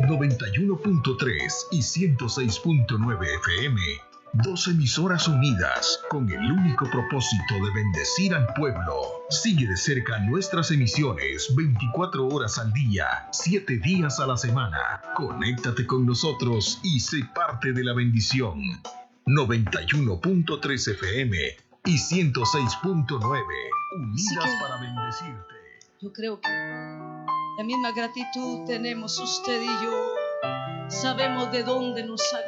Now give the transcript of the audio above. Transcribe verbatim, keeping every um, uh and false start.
noventa y uno punto tres y ciento seis punto nueve F M. Dos emisoras unidas con el único propósito de bendecir al pueblo. Sigue de cerca nuestras emisiones veinticuatro horas al día, siete días a la semana. Conéctate con nosotros y sé parte de la bendición. noventa y uno punto tres F M y ciento seis punto nueve. Unidas para bendecirte. Yo creo que la misma gratitud tenemos usted y yo. Sabemos de dónde nos sacó.